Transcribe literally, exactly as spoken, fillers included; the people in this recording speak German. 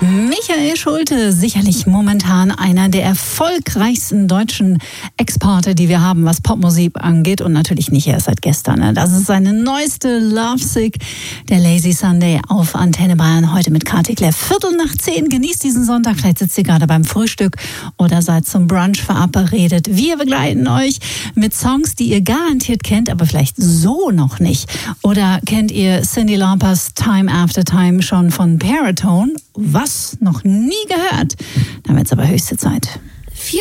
Michael Schulte, sicherlich momentan einer der erfolgreichsten deutschen Exporte, die wir haben, was Popmusik angeht, und natürlich nicht erst seit gestern. Ne? Das ist seine neueste Lovesick, der Lazy Sunday auf Antenne Bayern, heute mit Kati Kleff. Viertel nach zehn, genießt diesen Sonntag, vielleicht sitzt ihr gerade beim Frühstück oder seid zum Brunch verabredet. Wir begleiten euch mit Songs, die ihr garantiert kennt, aber vielleicht so noch nicht. Oder kennt ihr Cyndi Laupers Time After Time schon von Paratone? Was? Noch nie gehört? Dann wird es aber höchste Zeit.